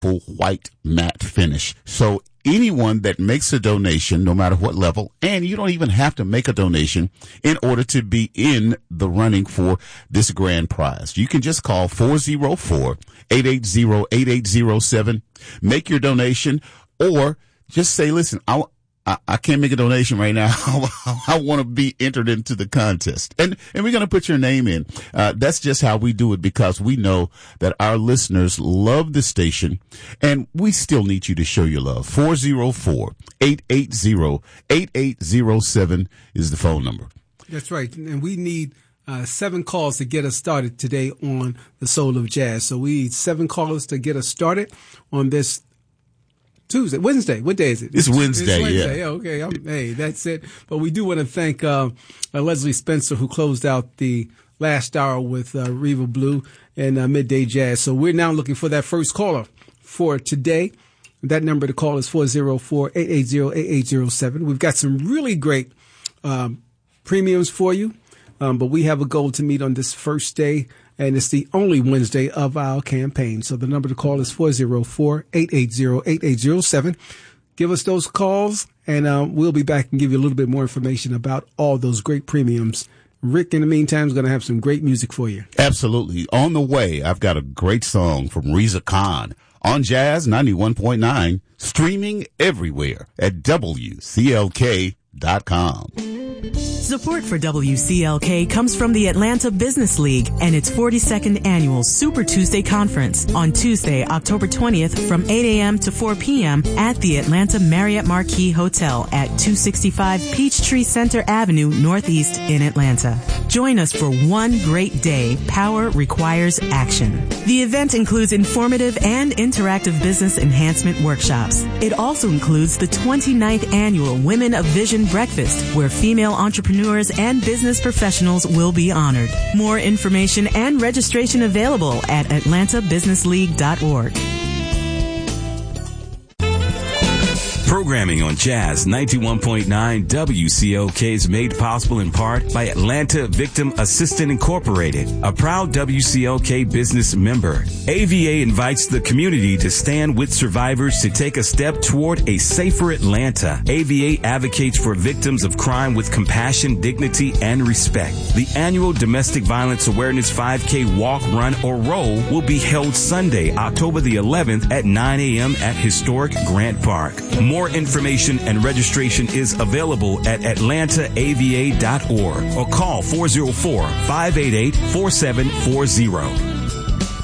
full white matte finish. So anyone that makes a donation, no matter what level, and you don't even have to make a donation in order to be in the running for this grand prize. You can just call 404-880-8807, make your donation, or just say, listen, I can't make a donation right now. I want to be entered into the contest. And we're going to put your name in. That's just how we do it, because we know that our listeners love the station, and we still need you to show your love. 404-880-8807 is the phone number. That's right. And we need 7 calls to get us started today on the Soul of Jazz. So we need 7 callers to get us started on this Wednesday. What day is it? It's Wednesday, yeah. Okay. Hey, that's it. But we do want to thank Leslie Spencer, who closed out the last hour with Reva Blue and Midday Jazz. So we're now looking for that first caller for today. That number to call is 404-880-8807. We've got some really great premiums for you, but we have a goal to meet on this first day, and it's the only Wednesday of our campaign. So the number to call is 404-880-8807. Give us those calls, and we'll be back and give you a little bit more information about all those great premiums. Rick, in the meantime, is going to have some great music for you. Absolutely. On the way, I've got a great song from Reza Khan on Jazz 91.9, streaming everywhere at WCLK.com. Support for WCLK comes from the Atlanta Business League and its 42nd annual Super Tuesday Conference on Tuesday, October 20th from 8 a.m. to 4 p.m. at the Atlanta Marriott Marquis Hotel at 265 Peachtree Center Avenue, Northeast in Atlanta. Join us for one great day. Power requires action. The event includes informative and interactive business enhancement workshops. It also includes the 29th annual Women of Vision Breakfast, where female entrepreneurs and business professionals will be honored. More information and registration available at atlantabusinessleague.org. Programming on Jazz 91.9 WCLK is made possible in part by Atlanta Victim Assistant Incorporated, a proud WCLK business member. AVA invites the community to stand with survivors to take a step toward a safer Atlanta. AVA advocates for victims of crime with compassion, dignity, and respect. The annual Domestic Violence Awareness 5K Walk, Run, or Roll will be held Sunday, October the 11th at 9 a.m. at historic Grant Park. More information and registration is available at atlantaava.org or call 404-588-4740.